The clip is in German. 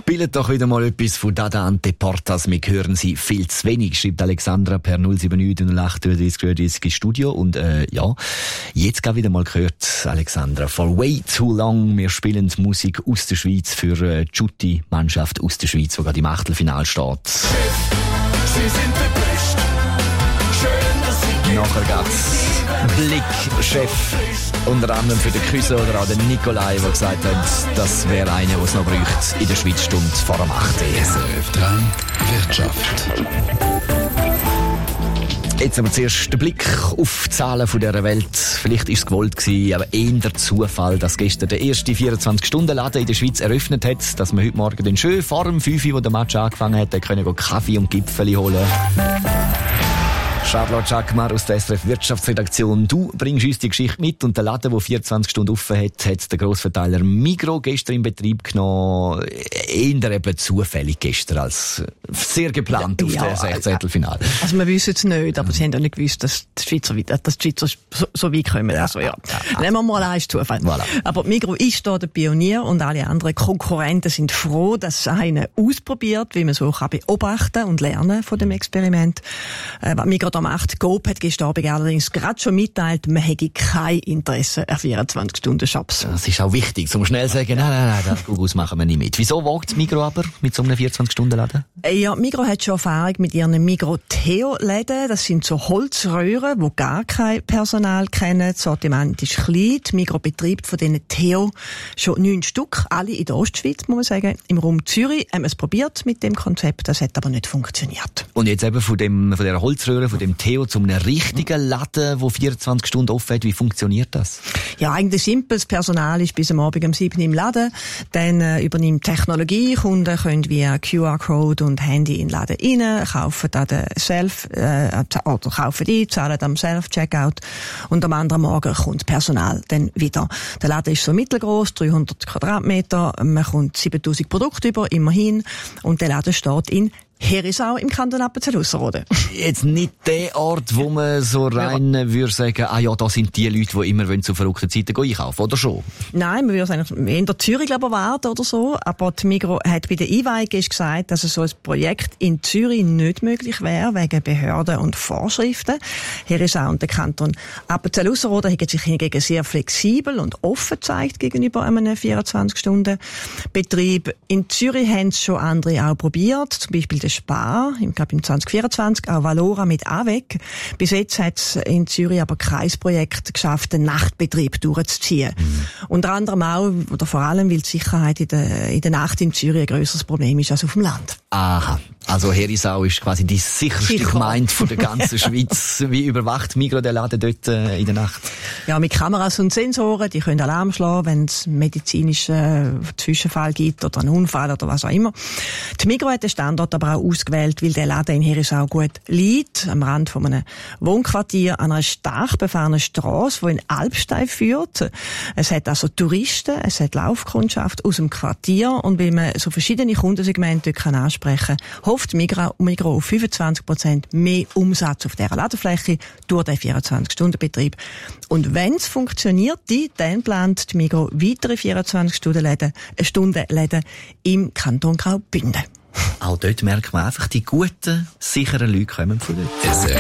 Spielt doch wieder mal etwas von Dada Ante Portas. Wir hören sie viel zu wenig, schreibt Alexandra per 079 08 30 ins Studio. Und ja, jetzt gerade wieder mal gehört, Alexandra, for way too long. Wir spielen Musik aus der Schweiz für die Jutti-Mannschaft aus der Schweiz, die gerade im Achtelfinale steht. Sie sind der Beste. Schön, dass Sie Nachher geht's Blick-Chef, unter anderem für den Küsse oder auch den Nikolai, der gesagt hat, das wäre einer, der es noch bräuchte in der Schweiz-Stunde vor dem 8. SRF 3 Wirtschaft. Jetzt aber zuerst der Blick auf die Zahlen von dieser Welt. Vielleicht war es gewollt gewesen, aber eher der Zufall, dass gestern der erste 24-Stunden-Laden in der Schweiz eröffnet hat, dass man heute Morgen den schön vor dem 5 Uhr, wo der Match angefangen hat, können Kaffee und Gipfeli holen. Charlotte Schackmar aus der SRF Wirtschaftsredaktion. Du bringst uns die Geschichte mit und der Laden, der 24 Stunden offen hat, hat der Grossverteiler Migros gestern in Betrieb genommen. Eher eben zufällig gestern als sehr geplant auf der 16. Finale. Also wir wissen es nicht, aber sie haben auch nicht gewusst, dass die Schweizer so weit kommen. Also, ja. Nehmen wir mal an, ist Zufall. Voilà. Aber Migros ist da der Pionier und alle anderen Konkurrenten sind froh, dass einer ausprobiert, wie man so kann beobachten und lernen von dem Experiment. Was Migros da macht, Coop hat gestern Abend allerdings gerade schon mitteilt, man hätte kein Interesse an 24-Stunden-Shops. Das ist auch wichtig, zum schnell sagen, nein, das machen wir nicht mit. Wieso wagt Migros aber mit so einem 24-Stunden-Laden? Ja, Migros hat schon Erfahrung mit ihren Migros-Theo-Läden. Das sind so Holzröhren, die gar kein Personal kennen. Das Sortiment ist klein. Die Migros betreibt von diesen Theo schon 9 Stück, alle in der Ostschweiz, muss man sagen. Im Raum Zürich haben wir es probiert mit dem Konzept, das hat aber nicht funktioniert. Und jetzt eben von dieser Holzröhre, von dem Theo zu einem richtigen Laden, der 24 Stunden offen hat. Wie funktioniert das? Ja, eigentlich simpel. Das Personal ist bis am Abend um 7 Uhr im Laden. Dann übernimmt Technologie. Kunden können via QR-Code und Handy in den Laden rein, kaufen an den oder kaufen ein, zahlen am Self-Checkout. Und am anderen Morgen kommt das Personal dann wieder. Der Laden ist so mittelgroß, 300 Quadratmeter. Man kommt 7000 Produkte über, immerhin. Und der Laden steht in Herisau im Kanton Appenzell-Ausserrhoden. Jetzt nicht der Ort, wo man so rein würde sagen, da sind die Leute, die immer zu verrückten Zeiten einkaufen, oder schon? Nein, man würde es eigentlich in der Zürich erwarten oder so. Aber die Migros hat bei der Einweihung gesagt, dass so ein Projekt in Zürich nicht möglich wäre, wegen Behörden und Vorschriften. Herisau und der Kanton Appenzell-Ausserrhoden haben sich hingegen sehr flexibel und offen gezeigt gegenüber einem 24-Stunden-Betrieb. In Zürich haben es schon andere auch probiert, zum Beispiel der Spar, ich glaube im 2024, auch Valora mit AWEC. Bis jetzt hat es in Zürich aber kein Projekt geschafft, den Nachtbetrieb durchzuziehen. Unter anderem auch, oder vor allem, weil die Sicherheit in der Nacht in Zürich ein grösseres Problem ist als auf dem Land. Aha. Also Herisau ist quasi die sicherste Gemeinde von der ganzen Schweiz. Wie überwacht Migros den Laden dort in der Nacht? Ja, mit Kameras und Sensoren, die können Alarm schlagen, wenn es einen medizinischen Zwischenfall gibt oder einen Unfall oder was auch immer. Die Migros hat den Standort aber auch ausgewählt, weil der Laden in Herisau gut liegt, am Rand von einem Wohnquartier, an einer stark befahrenen Strasse, die in Alpstein führt. Es hat also Touristen, es hat Laufkundschaft aus dem Quartier und weil man so verschiedene Kundensegmente dort ansprechen kann, hofft Migros auf 25% mehr Umsatz auf dieser Ladenfläche durch den 24-Stunden-Betrieb. Und wenn es funktioniert, dann plant die Migros weitere 24-Stunden-Läden im Kanton Graubünden. Auch dort merkt man einfach, die guten, sicheren Leute kommen von dort.